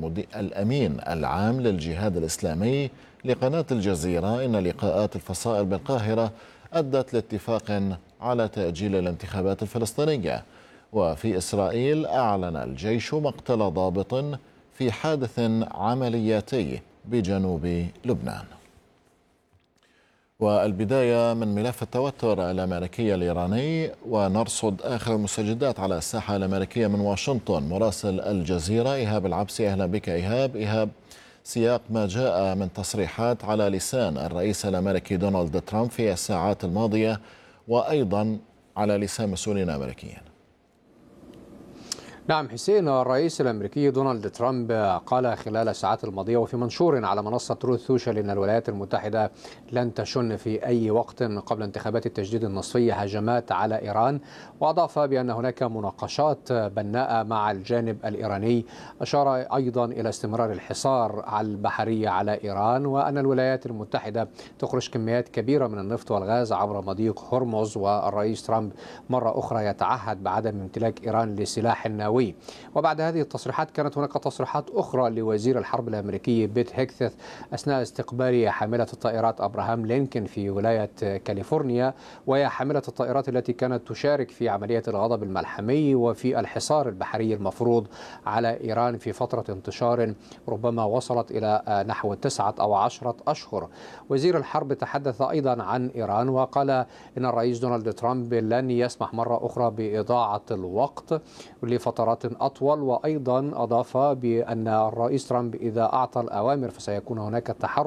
الأمين العام للجهاد الإسلامي لقناة الجزيرة إن لقاءات الفصائل بالقاهرة أدت لاتفاق على تأجيل الانتخابات الفلسطينية. وفي إسرائيل أعلن الجيش مقتل ضابط في حادث عملياتي بجنوب لبنان. والبداية من ملف التوتر الأمريكي الإيراني، ونرصد آخر المستجدات على الساحة الأمريكية من واشنطن. مراسل الجزيرة إيهاب العبسي، أهلا بك إيهاب. سياق ما جاء من تصريحات على لسان الرئيس الأمريكي دونالد ترامب في الساعات الماضية، وأيضا على لسان مسؤولين أمريكيين. نعم حسين، الرئيس الأمريكي دونالد ترامب قال خلال الساعات الماضية وفي منشور على منصة تروث سوشيال إن الولايات المتحدة لن تشن في أي وقت قبل انتخابات التجديد النصفية هجمات على إيران، وأضاف بأن هناك مناقشات بناءة مع الجانب الإيراني. أشار أيضا إلى استمرار الحصار البحري على إيران، وأن الولايات المتحدة تخرج كميات كبيرة من النفط والغاز عبر مضيق هرمز، والرئيس ترامب مرة أخرى يتعهد بعدم امتلاك إيران لسلاح نووي. وبعد هذه التصريحات كانت هناك تصريحات أخرى لوزير الحرب الأمريكي بيت هيكث أثناء استقبال حاملة الطائرات أبراهام لينكولن في ولاية كاليفورنيا، وهي حاملة الطائرات التي كانت تشارك في عملية الغضب الملحمي وفي الحصار البحري المفروض على إيران في فترة انتشار ربما وصلت إلى نحو 9 أو 10 أشهر. وزير الحرب تحدث أيضا عن إيران وقال إن الرئيس دونالد ترامب لن يسمح مرة أخرى بإضاعة الوقت لفترات أطول. وأيضا أضاف بأن الرئيس ترامب إذا أعطى الأوامر فسيكون هناك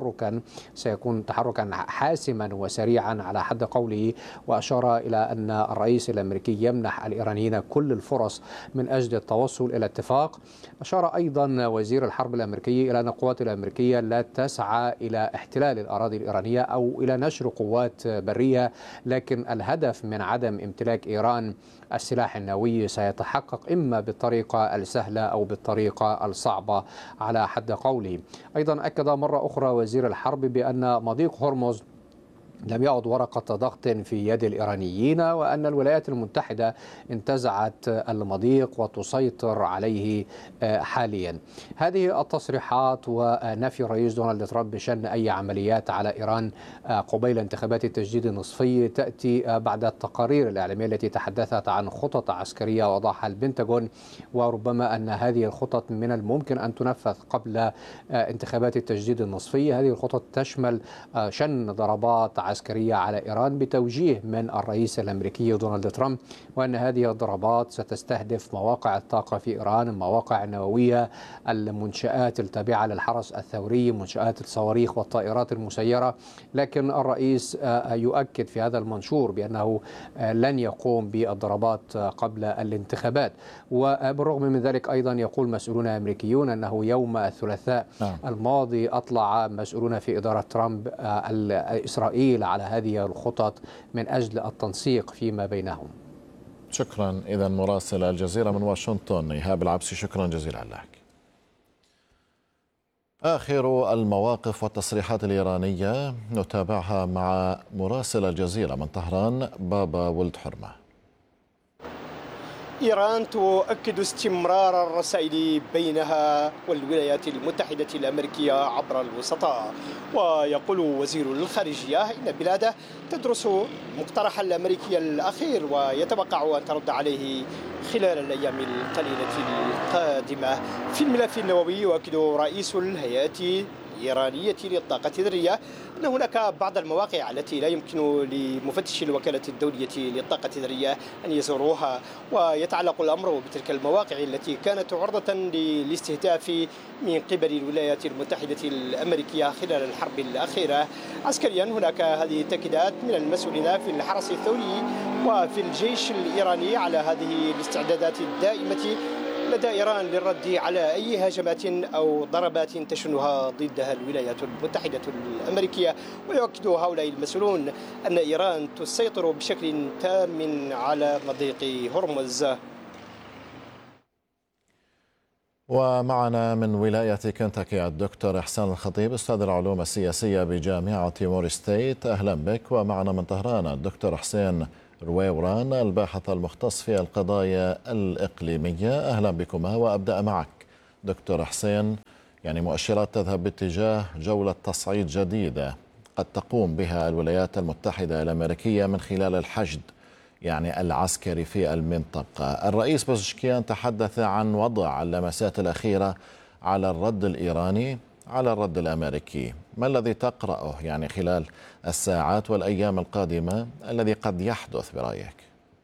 تحركا حاسما وسريعا على حد قوله. وأشار إلى أن الرئيس الأمريكي يمنح الإيرانيين كل الفرص من أجل التوصل إلى اتفاق. أشار أيضا وزير الحرب الأمريكي إلى أن القوات الأمريكية لا تسعى إلى احتلال الأراضي الإيرانية أو إلى نشر قوات برية، لكن الهدف من عدم امتلاك إيران السلاح النووي سيتحقق إما بالطريقة السهلة أو بالطريقة الصعبة على حد قوله. أيضا أكد مرة أخرى وزير الحرب بأن مضيق هرمز لم يعد ورقة ضغط في يد الإيرانيين، وأن الولايات المتحدة انتزعت المضيق وتسيطر عليه حاليا. هذه التصريحات ونفي الرئيس دونالد ترامب بشأن أي عمليات على إيران قبيل انتخابات التجديد النصفي تأتي بعد التقارير الإعلامية التي تحدثت عن خطط عسكرية وضعها البنتاغون، وربما أن هذه الخطط من الممكن أن تنفذ قبل انتخابات التجديد النصفي. هذه الخطط تشمل شن ضربات عسكرية على إيران بتوجيه من الرئيس الأمريكي دونالد ترامب، وأن هذه الضربات ستستهدف مواقع الطاقة في إيران، المواقع النووية، المنشآت التابعة للحرس الثوري، منشآت الصواريخ والطائرات المسيرة. لكن الرئيس يؤكد في هذا المنشور بأنه لن يقوم بالضربات قبل الانتخابات. وبالرغم من ذلك أيضا يقول مسؤولون أمريكيون أنه يوم الثلاثاء الماضي أطلع مسؤولون في إدارة ترامب إسرائيل على هذه الخطط من أجل التنسيق فيما بينهم. شكرا. إذن مراسل الجزيرة من واشنطن إيهاب العبسي، شكرا جزيلا لك. آخر المواقف والتصريحات الإيرانية نتابعها مع مراسل الجزيرة من طهران بابا ولد حرمة. إيران تؤكد استمرار الرسائل بينها والولايات المتحدة الأمريكية عبر الوسطاء. ويقول وزير الخارجية إن بلاده تدرس مقترح الأمريكي الأخير ويتوقع أن ترد عليه خلال الأيام القليلة القادمة. في الملف النووي يؤكد رئيس الهيئة الإيرانية للطاقة الذرية أن هناك بعض المواقع التي لا يمكن لمفتش الوكالة الدولية للطاقة الذرية أن يزوروها، ويتعلق الأمر بتلك المواقع التي كانت عرضة للاستهداف من قبل الولايات المتحدة الأمريكية خلال الحرب الأخيرة. عسكريا هناك هذه التأكيدات من المسؤولين في الحرس الثوري وفي الجيش الإيراني على هذه الاستعدادات الدائمة لدى إيران للرد على أي هجمات أو ضربات تشنها ضدها الولايات المتحدة الأمريكية. ويؤكد هؤلاء المسؤولون أن إيران تسيطر بشكل تام على مضيق هرمز. ومعنا من ولاية كنتاكي الدكتور إحسان الخطيب، أستاذ العلوم السياسية بجامعة موري ستيت، أهلا بك. ومعنا من طهران الدكتور حسين رويوران، الباحث المختص في القضايا الإقليمية، أهلا بكما. وأبدأ معك دكتور حسين، يعني مؤشرات تذهب باتجاه جولة تصعيد جديدة قد تقوم بها الولايات المتحدة الأمريكية من خلال الحشد يعني العسكري في المنطقة. الرئيس بزشكيان تحدث عن وضع اللمسات الأخيرة على الرد الإيراني على الرد الأمريكي. ما الذي تقرأه يعني خلال الساعات والأيام القادمة الذي قد يحدث برأيك؟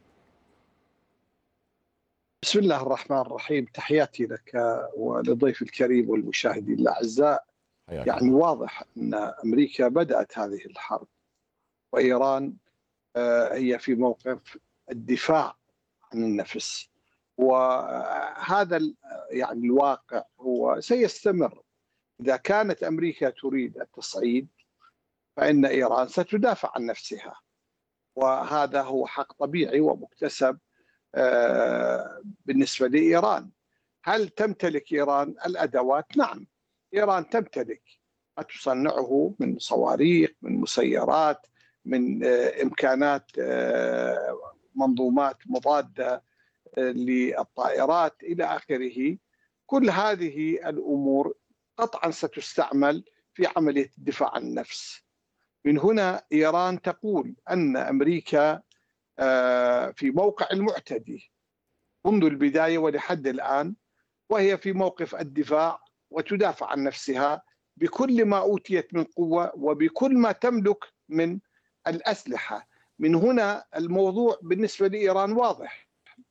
بسم الله الرحمن الرحيم، تحياتي لك وللضيف الكريم والمشاهدين الأعزاء. يعني واضح أن أمريكا بدأت هذه الحرب، وإيران هي في موقف الدفاع عن النفس، وهذا يعني الواقع هو سيستمر. إذا كانت أمريكا تريد التصعيد فإن إيران ستدافع عن نفسها، وهذا هو حق طبيعي ومكتسب بالنسبة لإيران. هل تمتلك إيران الأدوات؟ نعم، إيران تمتلك ما تصنعه من صواريخ، من مسيرات، من إمكانات منظومات مضادة للطائرات إلى آخره. كل هذه الأمور قطعا ستستعمل في عملية الدفاع عن النفس. من هنا إيران تقول أن أمريكا في موقع المعتدي منذ البداية ولحد الآن، وهي في موقف الدفاع وتدافع عن نفسها بكل ما أوتيت من قوة وبكل ما تملك من الأسلحة. من هنا الموضوع بالنسبة لإيران واضح،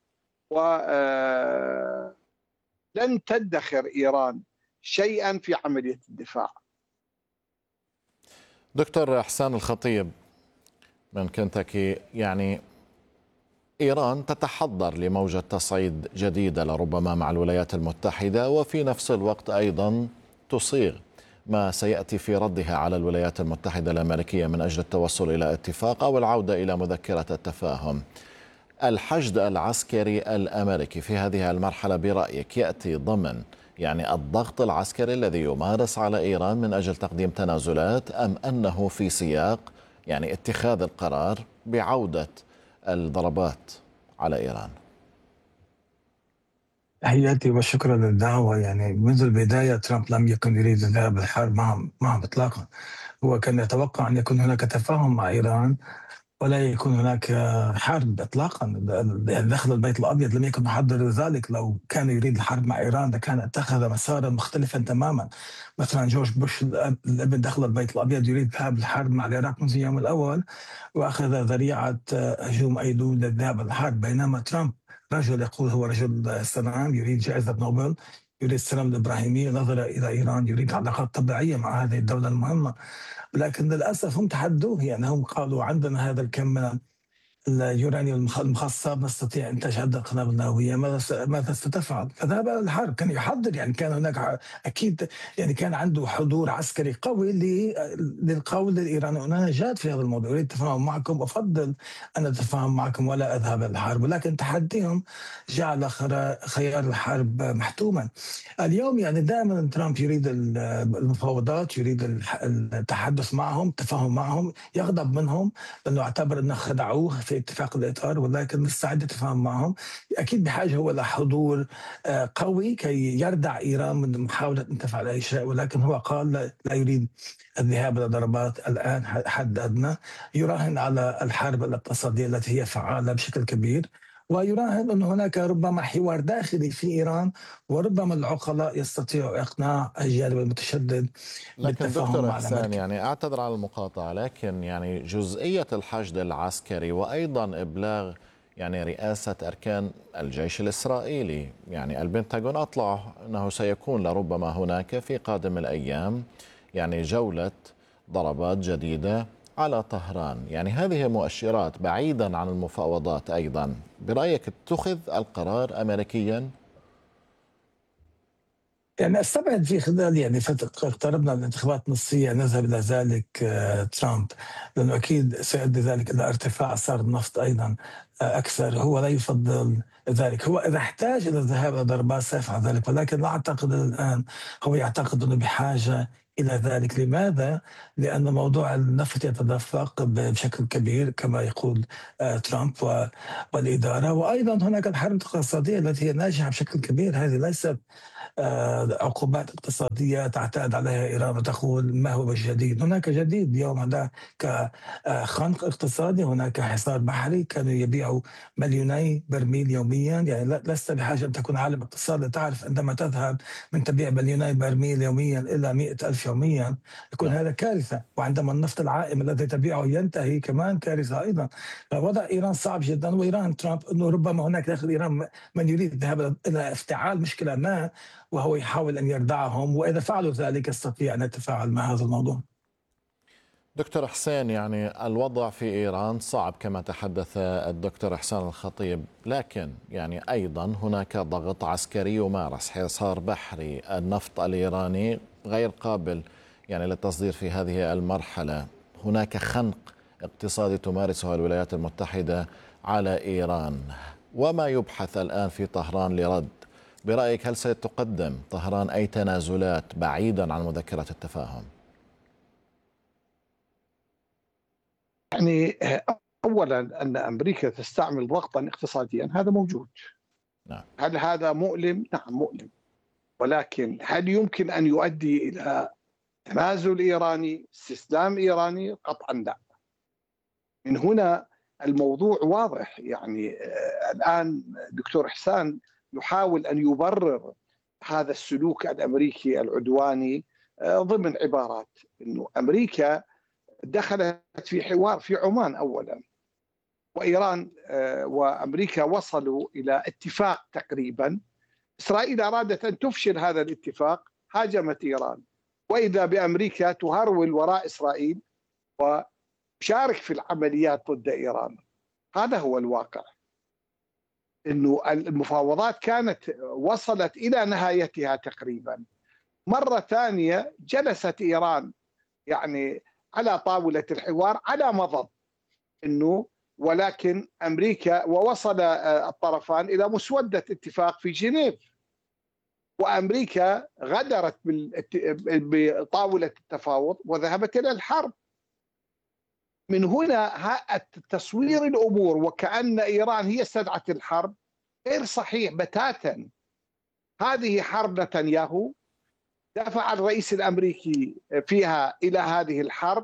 ولن تدخر إيران شيئا في عملية الدفاع. دكتور حسان الخطيب من كنتاكي، يعني إيران تتحضر لموجة تصعيد جديدة لربما مع الولايات المتحدة، وفي نفس الوقت أيضا تصيغ ما سيأتي في ردها على الولايات المتحدة الأمريكية من أجل التوصل إلى اتفاق أو العودة إلى مذكرة التفاهم. الحشد العسكري الأمريكي في هذه المرحلة برأيك يأتي ضمن يعني الضغط العسكري الذي يمارس على إيران من أجل تقديم تنازلات، أم أنه في سياق يعني اتخاذ القرار بعودة الضربات على إيران؟ تحياتي وشكرا للدعوة. يعني منذ البداية ترامب لم يكن يريد الذهاب للحرب معهم إطلاقا. هو كان يتوقع أن يكون هناك تفاهم مع إيران ولا يكون هناك حرب إطلاقا. داخل البيت الأبيض لم يكن محضر لذلك. لو كان يريد الحرب مع إيران لكان اتخذ مسارا مختلفا تماما. مثلا جورج بوش الابن دخل البيت الأبيض يريد الذهاب للحرب مع العراق منذ اليوم الأول، وأخذ ذريعة هجوم أيلول للذهاب للحرب. بينما ترامب رجل يقول هو رجل سلام، يريد جائزة نوبل، يريد السلام الإبراهيمي، نظر إلى إيران، يريد علاقات طبيعية مع هذه الدولة المهمة. لكن للأسف هم تحدوه. يعني هم قالوا عندنا هذا الكم من اليورانيوم المخصب، نستطيع إنتاج عدة قنابل نووية، ماذا ستفعل؟ فذهب إلى الحرب. كان يحضر، يعني كان هناك أكيد، يعني كان عنده حضور عسكري قوي للقول للإيرانيين أنا جاد في هذا الموضوع، أريد التفاهم معكم، أفضل أن أتفاهم معكم ولا أذهب إلى الحرب. ولكن تحديهم جعل خيار الحرب محتوما. اليوم يعني دائما ترامب يريد المفاوضات، يريد التحدث معهم، التفاهم معهم، يغضب منهم لأنه اعتبر أنه خدعوه في اتفاق الإطار، ولكن مستعد يتفاهم معهم. أكيد بحاجة هو لحضور قوي كي يردع إيران من محاولة أن تفعل أي شيء. ولكن هو قال لا يريد الذهاب إلى ضربات الآن حد أدنى. يراهن على الحرب الاقتصادية التي هي فعالة بشكل كبير، ويراهن أن هناك ربما حوار داخلي في إيران، وربما العقلاء يستطيعوا إقناع الجانب المتشدد لكن بالتفاهم دكتور مع إحسان، الأمريكا. يعني أعتذر على المقاطعة، لكن يعني جزئية الحشد العسكري وأيضا إبلاغ يعني رئاسة أركان الجيش الإسرائيلي، يعني البنتاغون أطلع أنه سيكون لربما هناك في قادم الأيام يعني جولة ضربات جديدة على طهران. يعني هذه مؤشرات بعيدا عن المفاوضات. أيضا برأيك اتخذ القرار أمريكيا؟ يعني استبعد في خلال يعني فترة اقتربنا من الانتخابات النصية نذهب إلى ذلك ترامب، لأنه أكيد سيؤدي ذلك إلى ارتفاع أسعار النفط أيضا. أكثر، هو لا يفضل ذلك. هو إذا احتاج إلى الذهاب إلى ضربات سيفعل ذلك، ولكن لا أعتقد الآن هو يعتقد أنه بحاجة إلى ذلك. لماذا؟ لأن موضوع النفط يتدفق بشكل كبير كما يقول ترامب والإدارة، وأيضا هناك الحرب الاقتصادية التي هي ناجحة بشكل كبير. هذه ليست عقوبات اقتصادية تعتاد عليها إيران وتقول ما هو الجديد. هناك جديد اليوم، هناك خنق اقتصادي، هناك حصار بحري، كانوا يبيعوا مليوني برميل يوميا. يعني لست بحاجة أن تكون عالم اقتصاد لتعرف عندما تذهب من تبيع مليوني برميل يوميا إلى 100,000 يوميا يكون هذا كارثة. وعندما النفط العائم الذي تبيعه ينتهي كمان كارثة أيضا. فوضع إيران صعب جدا. وإيران ترامب أنه ربما هناك داخل إيران من يريد الذهاب إلى افتعال مشكلة ما، وهو يحاول أن يردعهم، وإذا فعلوا ذلك يستطيع أن يتفاعل مع هذا الموضوع. دكتور حسين، يعني الوضع في إيران صعب كما تحدث الدكتور إحسان الخطيب، لكن يعني أيضا هناك ضغط عسكري يمارس، حصار بحري، النفط الإيراني غير قابل يعني للتصدير في هذه المرحلة، هناك خنق اقتصادي تمارسه الولايات المتحدة على إيران. وما يبحث الآن في طهران لرد، برأيك هل ستقدم طهران أي تنازلات بعيدا عن مذكرة التفاهم؟ يعني أولا أن أمريكا تستعمل ضغطا اقتصاديا، هذا موجود. نعم. هل هذا مؤلم؟ نعم مؤلم. ولكن هل يمكن أن يؤدي إلى تنازل إيراني، استسلام إيراني؟ قطعا لا. من هنا الموضوع واضح. يعني الآن دكتور إحسان يحاول أن يبرر هذا السلوك الأمريكي العدواني ضمن عبارات أنه أمريكا دخلت في حوار في عمان أولا، وإيران وأمريكا وصلوا إلى اتفاق تقريبا. إسرائيل أرادت أن تفشل هذا الاتفاق، هاجمت إيران، وإذا بأمريكا تهرول وراء إسرائيل وشارك في العمليات ضد إيران. هذا هو الواقع. إنه المفاوضات كانت وصلت إلى نهايتها تقريبا. مرة ثانية جلست إيران يعني على طاولة الحوار على مضض إنه، ولكن أمريكا ووصل الطرفان إلى مسودة اتفاق في جنيف، وأمريكا غدرت بطاولة التفاوض وذهبت إلى الحرب. من هنا تصوير الأمور وكأن إيران هي استدعت الحرب غير صحيح بتاتا. هذه حرب نتنياهو، دفع الرئيس الأمريكي فيها إلى هذه الحرب،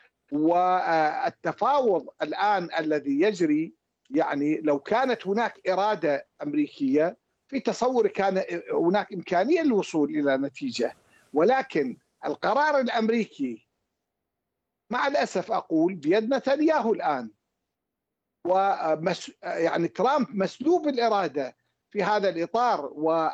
والتفاوض الآن الذي يجري، يعني لو كانت هناك إرادة أمريكية في تصور كان هناك إمكانية للوصول إلى نتيجة. ولكن القرار الأمريكي مع الأسف أقول بيد نتنياهو الآن، يعني ترامب مسلوب الإرادة في هذا الإطار،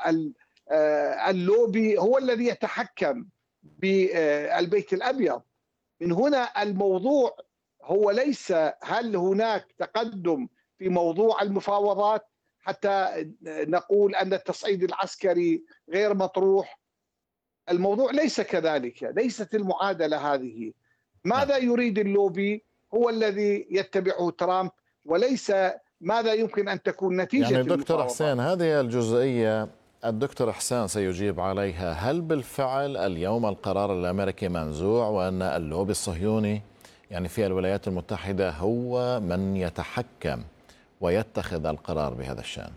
واللوبي هو الذي يتحكم بالبيت الأبيض. من هنا الموضوع هو ليس هل هناك تقدم في موضوع المفاوضات حتى نقول أن التصعيد العسكري غير مطروح. الموضوع ليس كذلك، ليست المعادلة هذه. ماذا يريد اللوبي هو الذي يتبعه ترامب، وليس ماذا يمكن أن تكون نتيجة يعني دكتور حسين، هذه الجزئية الدكتور حسان سيجيب عليها. هل بالفعل اليوم القرار الأمريكي منزوع وأن اللوبي الصهيوني يعني في الولايات المتحدة هو من يتحكم ويتخذ القرار بهذا الشأن؟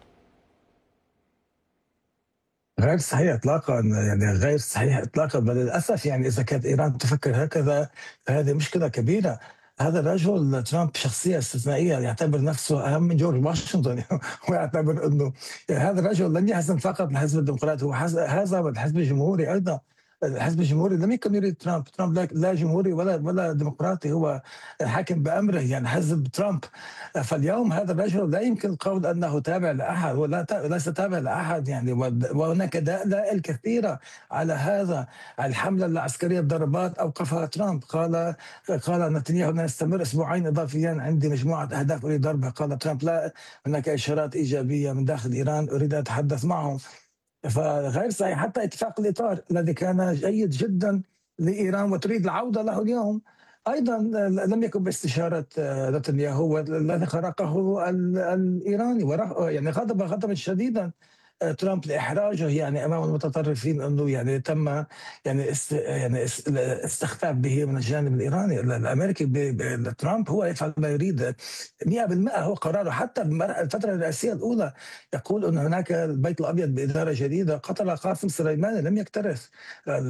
غير صحيح اطلاقا، يعني غير صحيح اطلاقا. بل للاسف يعني اذا كانت ايران تفكر هكذا فهذه مشكله كبيره. هذا الرجل ترامب شخصيه استثنائيه، يعتبر نفسه اهم من جورج واشنطن ويعتبر انه هذا الرجل لم يحزن فقط الحزب الديمقراطي، هو هذا الحزب الجمهوري ايضا. الحزب الجمهوري لم يكن يريد ترامب. ترامب لا جمهوري ولا ديمقراطي، هو حاكم بأمره، يعني حزب ترامب. فاليوم هذا الرجل لا يمكن القول أنه تابع لأحد، ليس تابع لأحد يعني. وهناك دلائل كثيرة على هذا. الحملة العسكرية الضربات أوقفها ترامب. قال نتنياهو نستمر أسبوعين إضافيا، عندي مجموعة أهداف أريد ضربها. قال ترامب لا، هناك إشارات إيجابية من داخل إيران أريد أن أتحدث معهم. فغير صحيح. حتى اتفاق الإطار الذي كان جيد جدا لإيران وتريد العودة له اليوم، ايضا لم يكن باستشاره نتنياهو الذي خرقه الايراني، يعني غضبا شديدا ترامب لاحراجه يعني امام المتطرفين، انه يعني تم يعني استخفاف به من الجانب الايراني. الامريكي ترامب هو يفعل ما يريد 100%، هو قراره. حتى الفتره الرئاسيه الاولى يقول ان هناك البيت الابيض باداره جديده، قتل قاسم سليماني لم يكترث